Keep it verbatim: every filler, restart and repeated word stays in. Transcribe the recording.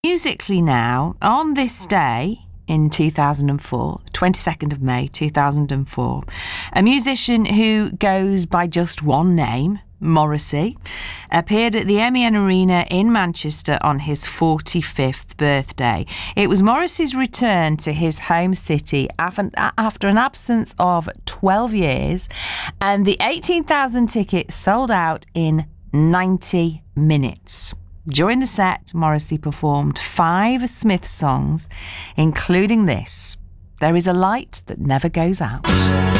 Musically now, on this day in two thousand four, twenty-second of May two thousand four, a musician who goes by just one name, Morrissey, appeared at the M E N Arena in Manchester on his forty-fifth birthday. It was Morrissey's return to his home city after an absence of twelve years, and the eighteen thousand tickets sold out in ninety minutes. During the set, Morrissey performed five Smiths songs, including this, "There Is a Light That Never Goes Out."